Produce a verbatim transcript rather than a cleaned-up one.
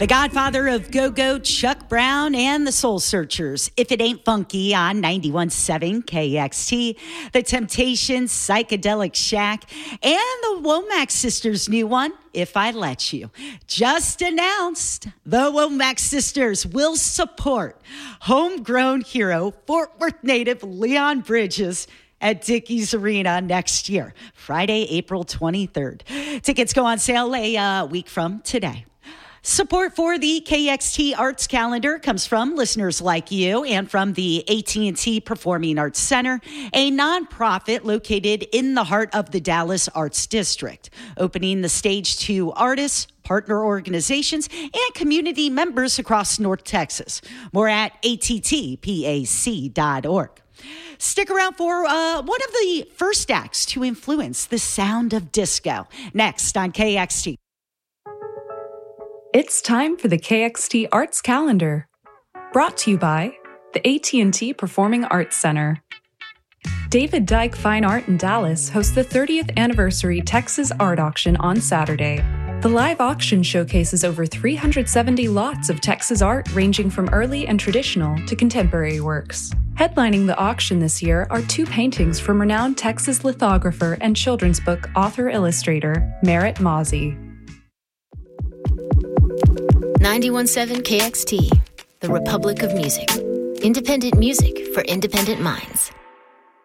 The godfather of go-go, Chuck Brown, and the Soul Searchers. If It Ain't Funky on ninety-one point seven K X T. The Temptations, Psychedelic Shack, and the Womack Sisters' new one, If I Let You. Just announced, the Womack Sisters will support homegrown hero, Fort Worth native Leon Bridges at Dickies Arena next year, Friday, April twenty-third. Tickets go on sale a uh, week from today. Support for the K X T Arts Calendar comes from listeners like you and from the A T and T Performing Arts Center, a nonprofit located in the heart of the Dallas Arts District, opening the stage to artists, partner organizations, and community members across North Texas. More at A T T P A C dot org. Stick around for uh, one of the first acts to influence the sound of disco. Next on K X T. It's time for the K X T Arts Calendar, brought to you by the A T and T Performing Arts Center. David Dyke Fine Art in Dallas hosts the thirtieth Anniversary Texas Art Auction on Saturday. The live auction showcases over three hundred seventy lots of Texas art ranging from early and traditional to contemporary works. Headlining the auction this year are two paintings from renowned Texas lithographer and children's book author-illustrator Merritt Mozzie. ninety-one point seven K X T, the Republic of Music. Independent music for independent minds.